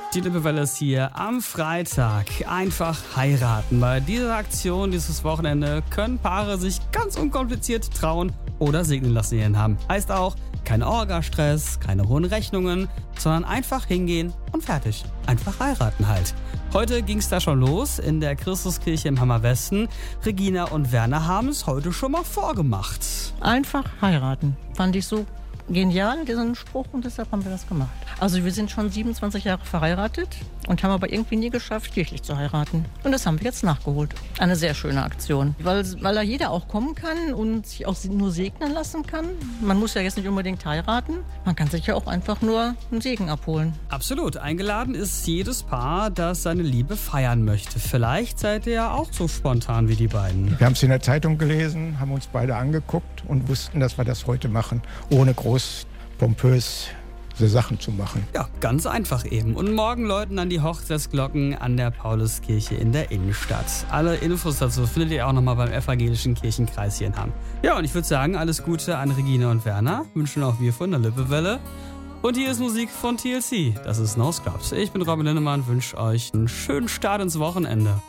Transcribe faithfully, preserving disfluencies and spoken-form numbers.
Die Lippewelle ist hier am Freitag. Einfach heiraten. Bei dieser Aktion dieses Wochenende können Paare sich ganz unkompliziert trauen oder segnen lassen ihren haben. Heißt auch, kein Orgastress, keine hohen Rechnungen, sondern einfach hingehen und fertig. Einfach heiraten halt. Heute ging es da schon los in der Christuskirche im Hammerwesten. Regina und Werner haben es heute schon mal vorgemacht. Einfach heiraten. Fand ich so genial, diesen Spruch, und deshalb haben wir das gemacht. Also wir sind schon siebenundzwanzig Jahre verheiratet und haben aber irgendwie nie geschafft, kirchlich zu heiraten. Und das haben wir jetzt nachgeholt. Eine sehr schöne Aktion, weil, weil da jeder auch kommen kann und sich auch nur segnen lassen kann. Man muss ja jetzt nicht unbedingt heiraten, man kann sich ja auch einfach nur einen Segen abholen. Absolut, eingeladen ist jedes Paar, das seine Liebe feiern möchte. Vielleicht seid ihr ja auch so spontan wie die beiden. Wir haben es in der Zeitung gelesen, haben uns beide angeguckt und wussten, dass wir das heute machen, ohne groß pompös so Sachen zu machen. Ja, ganz einfach eben. Und morgen läuten dann die Hochzeitsglocken an der Pauluskirche in der Innenstadt. Alle Infos dazu findet ihr auch nochmal beim Evangelischen Kirchenkreis hier in Hamm. Ja, und ich würde sagen, alles Gute an Regina und Werner. Wünschen auch wir von der Lippewelle. Und hier ist Musik von T L C. Das ist No Scrubs. Ich bin Robin Linnemann, wünsche euch einen schönen Start ins Wochenende.